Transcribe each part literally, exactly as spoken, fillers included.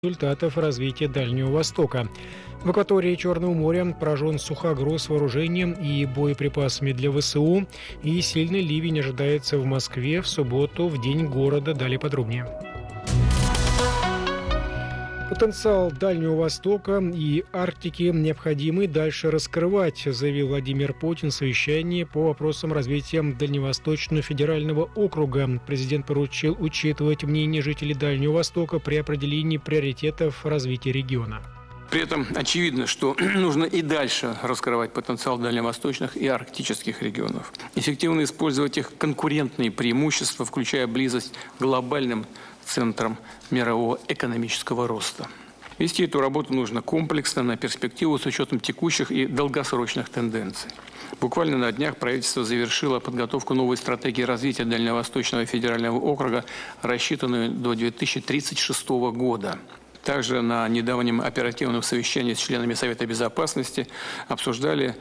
результатов развития Дальнего Востока. В акватории Черного моря поражен сухогруз с вооружением и боеприпасами для ВСУ, и сильный ливень ожидается в Москве в субботу, в день города. Далее подробнее. Потенциал Дальнего Востока и Арктики необходимо дальше раскрывать, заявил Владимир Путин в совещании по вопросам развития Дальневосточного федерального округа. Президент поручил учитывать мнение жителей Дальнего Востока при определении приоритетов развития региона. При этом очевидно, что нужно и дальше раскрывать потенциал дальневосточных и арктических регионов. Эффективно использовать их конкурентные преимущества, включая близость к глобальным центрам мирового экономического роста. Вести эту работу нужно комплексно, на перспективу, с учетом текущих и долгосрочных тенденций. Буквально на днях правительство завершило подготовку новой стратегии развития Дальневосточного федерального округа, рассчитанную до две тысячи тридцать шестого года. Также на недавнем оперативном совещании с членами Совета Безопасности обсуждали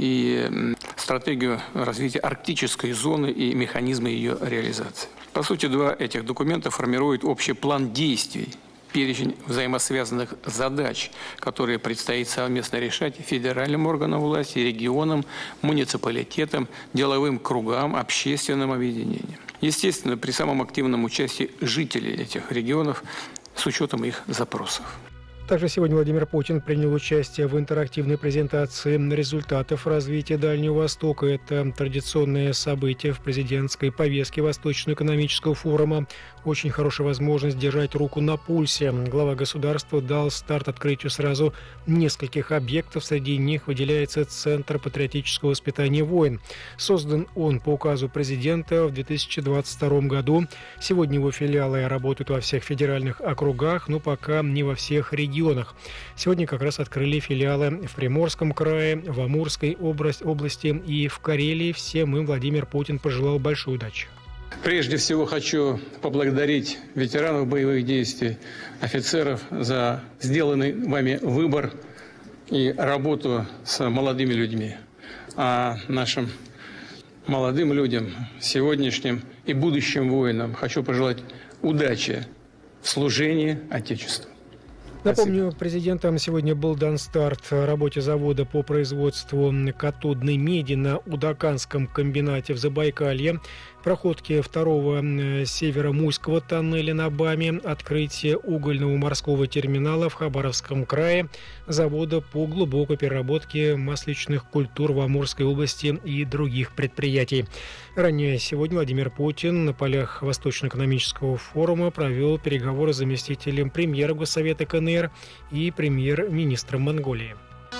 и стратегию развития арктической зоны и механизмы ее реализации. По сути, два этих документа формируют общий план действий, перечень взаимосвязанных задач, которые предстоит совместно решать федеральным органам власти, регионам, муниципалитетам, деловым кругам, общественным объединениям. Естественно, при самом активном участии жителей этих регионов с учетом их запросов. Также сегодня Владимир Путин принял участие в интерактивной презентации результатов развития Дальнего Востока. Это традиционное событие в президентской повестке Восточного экономического форума. Очень хорошая возможность держать руку на пульсе. Глава государства дал старт открытию сразу нескольких объектов. Среди них выделяется Центр патриотического воспитания войн. Создан он по указу президента в две тысячи двадцать втором году. Сегодня его филиалы работают во всех федеральных округах, но пока не во всех регионах. Сегодня как раз открыли филиалы в Приморском крае, в Амурской области и в Карелии. Всем им Владимир Путин пожелал большой удачи. Прежде всего хочу поблагодарить ветеранов боевых действий, офицеров за сделанный вами выбор и работу с молодыми людьми. А нашим молодым людям, сегодняшним и будущим воинам хочу пожелать удачи в служении Отечеству. Напомню, президентом сегодня был дан старт работе завода по производству катодной меди на Удаканском комбинате в Забайкалье, проходке второго северо-Муйского тоннеля на БАМе, открытие угольного морского терминала в Хабаровском крае, завода по глубокой переработке масличных культур в Амурской области и других предприятий. Ранее сегодня Владимир Путин на полях Восточно-экономического форума провел переговоры с заместителем премьера Госсовета КНР и премьер-министром Монголии.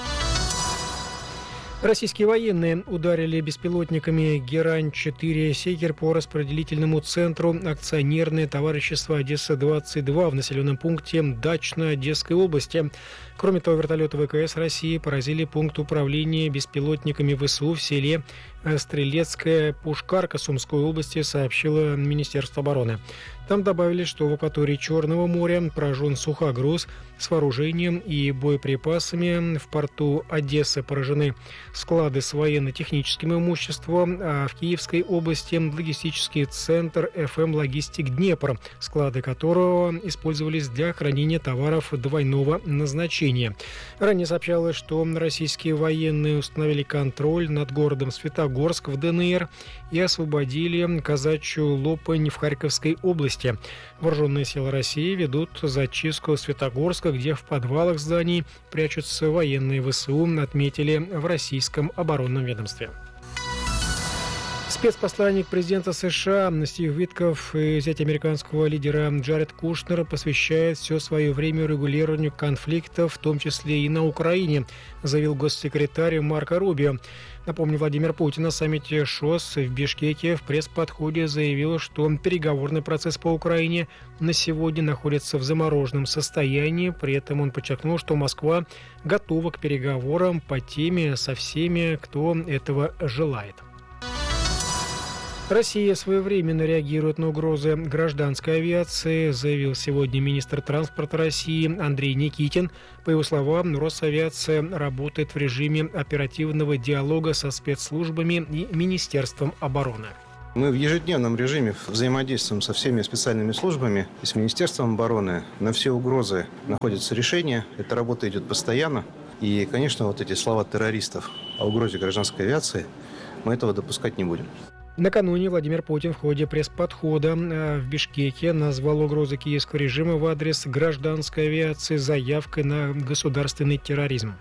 Российские военные ударили беспилотниками Герань четыре «Сигер» по распределительному центру акционерное товарищество «Одесса-двадцать два» в населенном пункте Дачно Одесской области. Кроме того, вертолеты ВКС России поразили пункт управления беспилотниками ВСУ в селе Стрелецкая Пушкарка Сумской области, сообщило Министерство обороны. Там добавили, что в акватории Черного моря поражен сухогруз с вооружением и боеприпасами. В порту Одессы поражены склады с военно-техническим имуществом, а в Киевской области логистический центр эф эм «Логистик Днепр», склады которого использовались для хранения товаров двойного назначения. Ранее сообщалось, что российские военные установили контроль над городом Светогорск в ДНР и освободили казачью Лопань в Харьковской области. Вооруженные силы России ведут зачистку Светогорска, где в подвалах зданий прячутся военные ВСУ, отметили в российском оборонном ведомстве. Спецпосланник президента США Стив Витков и зять американского лидера Джаред Кушнер посвящает все свое время регулированию конфликтов, в том числе и на Украине, заявил госсекретарь Марко Рубио. Напомню, Владимир Путин на саммите ШОС в Бишкеке в пресс-подходе заявил, что переговорный процесс по Украине на сегодня находится в замороженном состоянии. При этом он подчеркнул, что Москва готова к переговорам по теме со всеми, кто этого желает. Россия своевременно реагирует на угрозы гражданской авиации, заявил сегодня министр транспорта России Андрей Никитин. По его словам, Росавиация работает в режиме оперативного диалога со спецслужбами и Министерством обороны. Мы в ежедневном режиме взаимодействуем со всеми специальными службами и с Министерством обороны. На все угрозы находятся решения. Эта работа идет постоянно. И, конечно, вот эти слова террористов о угрозе гражданской авиации, мы этого допускать не будем. Накануне Владимир Путин в ходе пресс-подхода в Бишкеке назвал угрозы киевского режима в адрес гражданской авиации заявкой на государственный терроризм.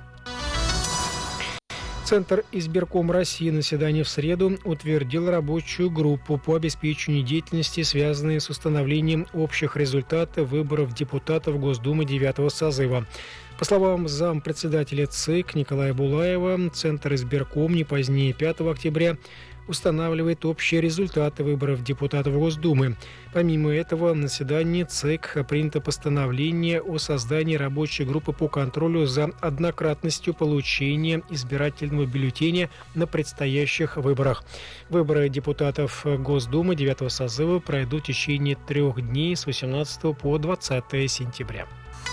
Центр избирком России на заседании в среду утвердил рабочую группу по обеспечению деятельности, связанной с установлением общих результатов выборов депутатов Госдумы девятого созыва. По словам зампредседателя ЦИК Николая Булаева, Центр избирком не позднее пятого октября устанавливает общие результаты выборов депутатов Госдумы. Помимо этого, на заседании ЦИК принято постановление о создании рабочей группы по контролю за однократностью получения избирательного бюллетеня на предстоящих выборах. Выборы депутатов Госдумы девятого созыва пройдут в течение трех дней с восемнадцатого по двадцатое сентября.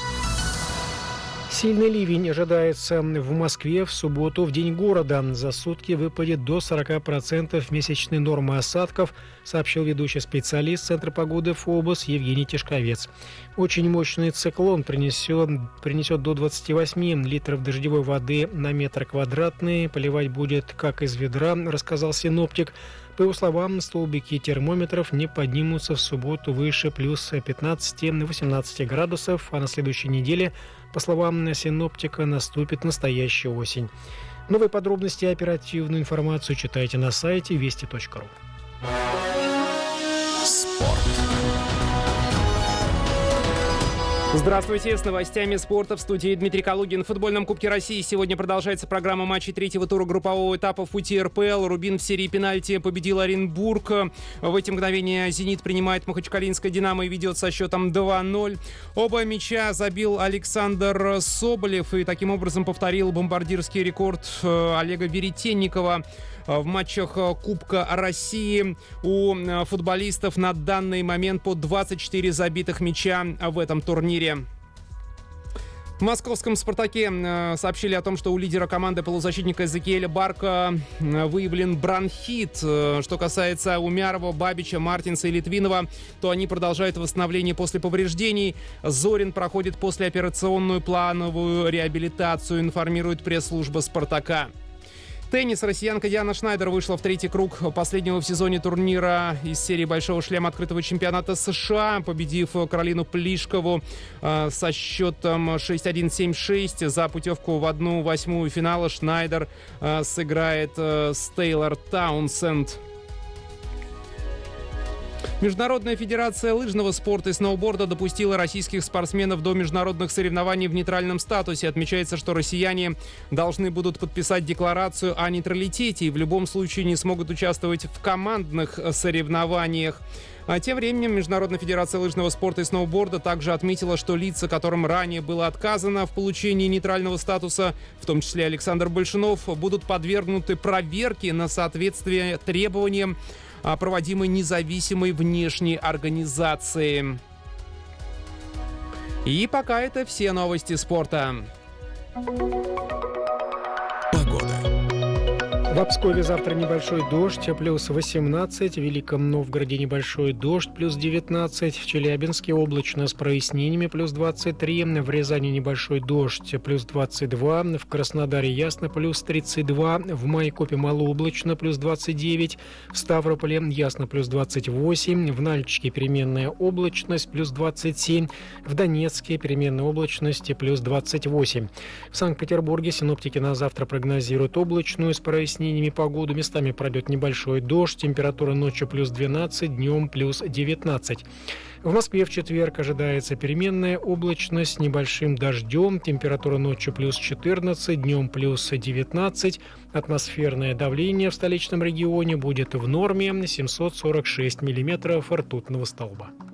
Сильный ливень ожидается в Москве в субботу в День города. За сутки выпадет до сорок процентов месячной нормы осадков, сообщил ведущий специалист Центра погоды ФОБОС Евгений Тишковец. Очень мощный циклон принесет, принесет до двадцати восьми литров дождевой воды на метр квадратный. Поливать будет как из ведра, рассказал синоптик. По его словам, столбики термометров не поднимутся в субботу выше плюс пятнадцати-восемнадцати градусов, а на следующей неделе, по словам синоптика, наступит настоящая осень. Новые подробности и оперативную информацию читайте на сайте вести точка ру. Спорт. Здравствуйте, с новостями спорта в студии Дмитрий Калугин. В футбольном Кубке России сегодня продолжается программа матчей третьего тура группового этапа ФУТИ РПЛ. Рубин в серии пенальти победил Оренбург. В эти мгновения «Зенит» принимает Махачкалинское «Динамо» и ведет со счетом два ноль. Оба мяча забил Александр Соболев и таким образом повторил бомбардирский рекорд Олега Веретенникова. В матчах Кубка России у футболистов на данный момент по двадцать четыре забитых мяча в этом турнире. В московском «Спартаке» сообщили о том, что у лидера команды полузащитника Эзекиэля Барка выявлен бронхит. Что касается Умярова, Бабича, Мартинса и Литвинова, то они продолжают восстановление после повреждений. Зорин проходит послеоперационную плановую реабилитацию, информирует пресс-служба «Спартака». Теннис. Россиянка Диана Шнайдер вышла в третий круг последнего в сезоне турнира из серии «Большого шлема» открытого чемпионата США, победив Каролину Плишкову э, со счетом шесть один семь шесть. За путевку в одну восьмую финала Шнайдер э, сыграет э, с Тейлор Таунсенд. Международная федерация лыжного спорта и сноуборда допустила российских спортсменов до международных соревнований в нейтральном статусе. Отмечается, что россияне должны будут подписать декларацию о нейтралитете и в любом случае не смогут участвовать в командных соревнованиях. А тем временем Международная федерация лыжного спорта и сноуборда также отметила, что лица, которым ранее было отказано в получении нейтрального статуса, в том числе Александр Большунов, будут подвергнуты проверке на соответствие требованиям, проводимой независимой внешней организации. И пока это все новости спорта. Погода. В Пскове завтра небольшой дождь, плюс восемнадцать. В Великом Новгороде небольшой дождь, плюс девятнадцать. В Челябинске облачно с прояснениями, плюс двадцать три. В Рязани небольшой дождь, плюс двадцать два. В Краснодаре ясно, плюс тридцать два. В Майкопе малооблачно, плюс двадцать девять. В Ставрополе ясно, плюс двадцать восемь. В Нальчике переменная облачность, плюс двадцать семь. В Донецке переменная облачность, плюс двадцать восемь. В Санкт-Петербурге синоптики на завтра прогнозируют облачную с прояснениями погоду. Местами пройдет небольшой дождь. Температура ночью плюс двенадцать, днем плюс девятнадцать. В Москве в четверг ожидается переменная облачность с небольшим дождем. Температура ночью плюс четырнадцать, днем плюс девятнадцать. Атмосферное давление в столичном регионе будет в норме семьсот сорок шесть миллиметров ртутного столба.